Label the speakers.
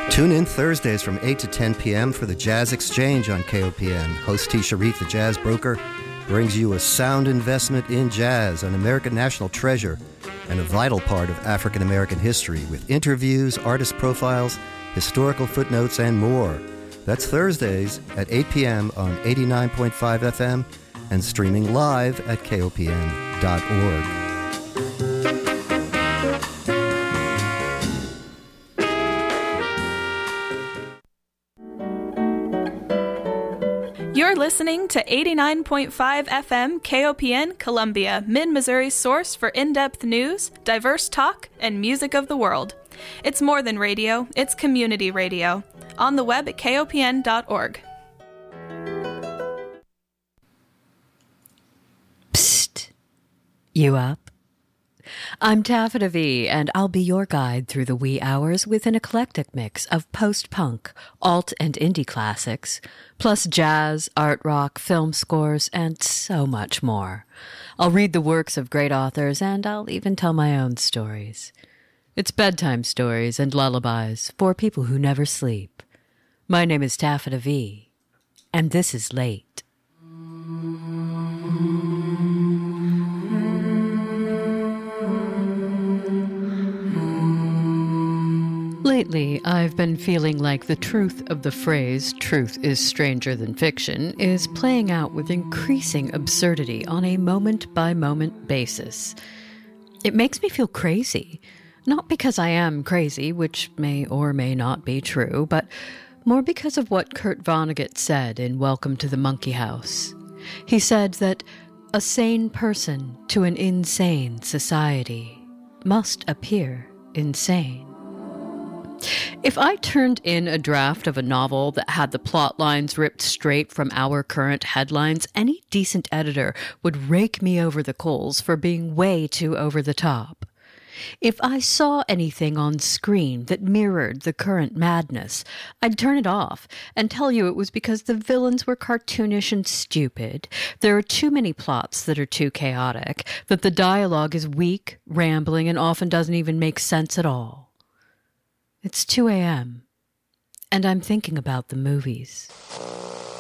Speaker 1: Tune in Thursdays from 8 to 10 p.m. for the Jazz Exchange on KOPN. Host T. Sharif, the jazz broker, brings you a sound investment in jazz, an American national treasure, and a vital part of African American history with interviews, artist profiles, historical footnotes, and more. That's Thursdays at 8 p.m. on 89.5 FM and streaming live at KOPN.org.
Speaker 2: You're listening to 89.5 FM KOPN Columbia, Mid-Missouri's source for in-depth news, diverse talk, and music of the world. It's more than radio, it's community radio. On the web at kopn.org.
Speaker 3: Psst. You up? I'm Taffeta V, and I'll be your guide through the wee hours with an eclectic mix of post-punk, alt and indie classics, plus jazz, art rock, film scores, and so much more. I'll read the works of great authors, and I'll even tell my own stories. It's bedtime stories and lullabies for people who never sleep. My name is Taffeta V, and this is Late. Lately, I've been feeling like the truth of the phrase, truth is stranger than fiction, is playing out with increasing absurdity on a moment-by-moment basis. It makes me feel crazy. Not because I am crazy, which may or may not be true, but more because of what Kurt Vonnegut said in Welcome to the Monkey House. He said that a sane person to an insane society must appear insane. If I turned in a draft of a novel that had the plot lines ripped straight from our current headlines, any decent editor would rake me over the coals for being way too over the top. If I saw anything on screen that mirrored the current madness, I'd turn it off and tell you it was because the villains were cartoonish and stupid, there are too many plots that are too chaotic, that the dialogue is weak, rambling, and often doesn't even make sense at all. It's 2 a.m., and I'm thinking about the movies.